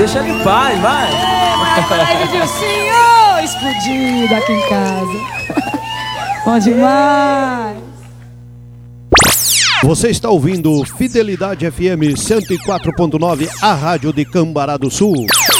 deixa ele em paz, vai. Vai, Dilcinho, explodido aqui em casa. Bom demais. Você está ouvindo Fidelidade FM 104.9, a rádio de Cambará do Sul.